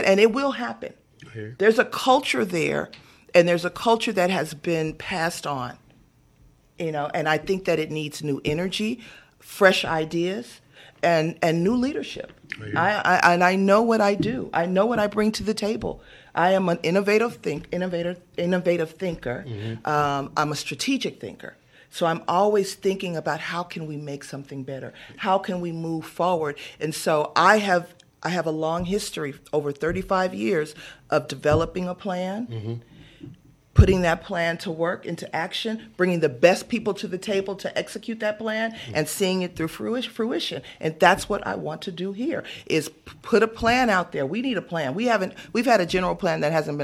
and it will happen. There's a culture there, and there's a culture that has been passed on, and I think that it needs new energy, fresh ideas, and new leadership. I know what I do. I know what I bring to the table. I am an innovative thinker. Mm-hmm. I'm a strategic thinker. So I'm always thinking about how can we make something better? How can we move forward? And so I have a long history, over 35 years, of developing a plan, mm-hmm. putting that plan to work, into action, bringing the best people to the table to execute that plan, mm-hmm. and seeing it through fruition. And that's what I want to do here, is put a plan out there. We need a plan. We've had a general plan that hasn't been